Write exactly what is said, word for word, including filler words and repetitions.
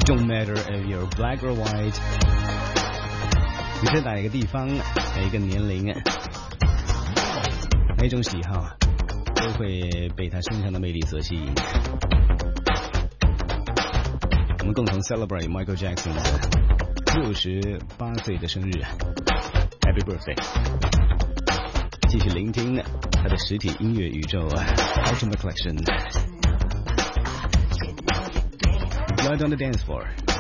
Don't matter if you're black or white， 你在哪一个地方，哪一个年龄，哪一种喜好，都会被他身上的魅力所吸引。我们共同 celebrate Michael Jackson 六十八岁的生日 ，Happy birthday！ 继续聆听他的实体音乐宇宙 Ultimate Collection。Blood on the dance floor.